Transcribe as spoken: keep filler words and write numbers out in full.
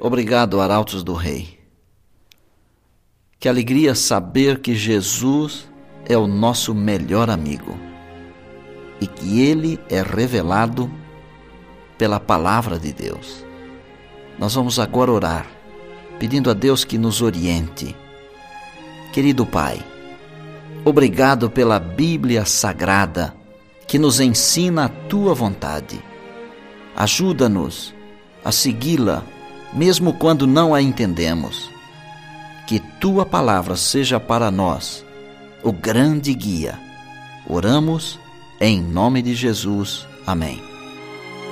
Obrigado, Arautos do Rei. Que alegria saber que Jesus é o nosso melhor amigo e que Ele é revelado pela Palavra de Deus. Nós vamos agora orar, pedindo a Deus que nos oriente. Querido Pai, obrigado pela Bíblia Sagrada que nos ensina a Tua vontade. Ajuda-nos a segui-la, mesmo quando não a entendemos. Que Tua Palavra seja para nós o grande guia. Oramos em nome de Jesus. Amém.